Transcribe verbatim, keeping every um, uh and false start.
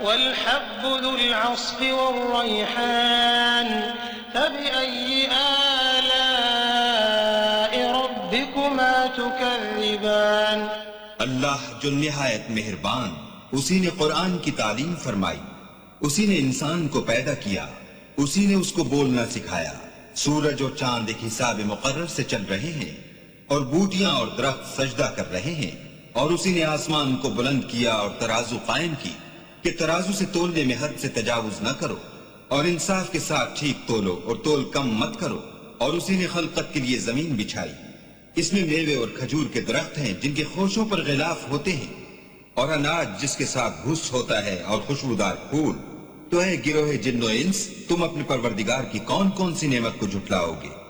वल्हब्बुल अस्फ़ि वर्रैहान फबिअय्यि आलाइ रब्बिकुमा तुकज़्ज़िबान। अल्लाह जो निहायत मेहरबान, उसी ने कुरान की तालीम फरमाई, उसी ने इंसान को पैदा किया, उसी ने उसको बोलना सिखाया। सूरज और चांद एक हिसाब मुकर्रर से चल रहे हैं और बूटियां और दरख्त सजदा कर रहे हैं। और उसी ने आसमान को बुलंद किया और तराजू कायम की कि तराजू से तोलने में हद से तजावुज न करो और इंसाफ के साथ ठीक तोलो और तोल कम मत करो। और उसी ने खलकत के लिए जमीन बिछाई, इसमें मेवे और खजूर के दरख्त हैं जिनके खोशों पर गिलाफ होते हैं और अनाज जिसके साथ भूस होता है और खुशबूदार फूल। तो है गिरोहे जिन्नो इंस, तुम अपने परवरदिगार की कौन कौन सी नेमत को झुटलाओगे?